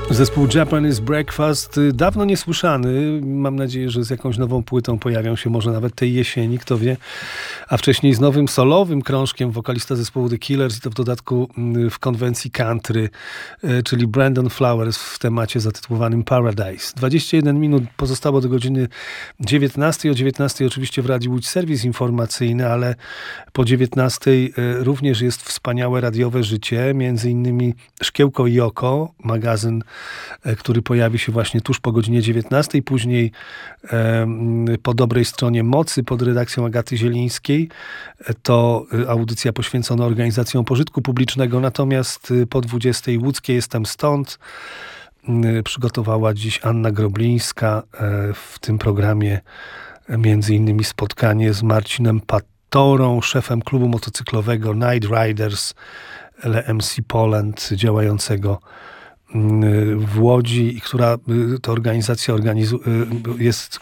Zespół Japanese Breakfast, dawno niesłyszany. Mam nadzieję, że z jakąś nową płytą pojawią się może nawet tej jesieni, kto wie. A wcześniej z nowym solowym krążkiem wokalista zespołu The Killers i to w dodatku w konwencji country, czyli Brandon Flowers w temacie zatytułowanym Paradise. 21 minut pozostało do godziny 19. O 19 oczywiście w Radiu Łódź serwis informacyjny, ale po 19 również jest wspaniałe radiowe życie, między innymi Szkiełko i Oko, magazyn, który pojawi się właśnie tuż po godzinie 19. Później po dobrej stronie mocy pod redakcją Agaty Zielińskiej. To audycja poświęcona organizacjom pożytku publicznego. Natomiast po 20. Łódzkie Jestem Stąd przygotowała dziś Anna Groblińska. W tym programie między innymi spotkanie z Marcinem Patorą, szefem klubu motocyklowego Night Riders LMC Poland, działającego w Łodzi, i która to organizacja jest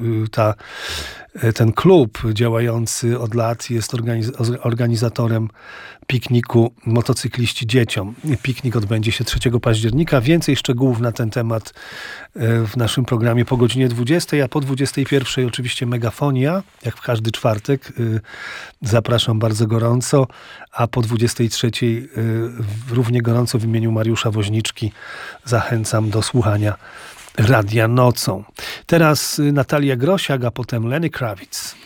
ten klub działający od lat jest organizatorem pikniku Motocykliści Dzieciom. Piknik odbędzie się 3 października. Więcej szczegółów na ten temat w naszym programie po godzinie 20, a po 21 oczywiście Megafonia, jak w każdy czwartek. Zapraszam bardzo gorąco, a po 23 równie gorąco w imieniu Mariusza Woźniczki zachęcam do słuchania Radia Nocą. Teraz Natalia Grosiak, a potem Lenny Kravitz.